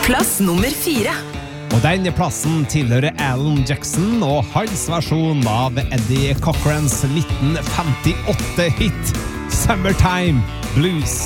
Plass nummer 4. Og denne plassen tilhører Alan Jackson og hans versjon av Eddie Cochrans 1958-hit Summertime Blues.